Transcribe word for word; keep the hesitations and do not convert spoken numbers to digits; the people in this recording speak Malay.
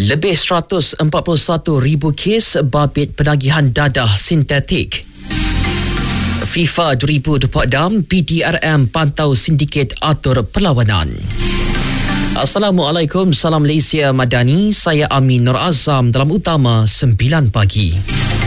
Lebih seratus empat puluh satu ribu kes babit penagihan dadah sintetik. FIFA dua ribu dua puluh enam, B D R M pantau sindiket atur perlawanan. Assalamualaikum, salam Malaysia Madani. Saya Amin Nur Azam dalam Utama sembilan pagi.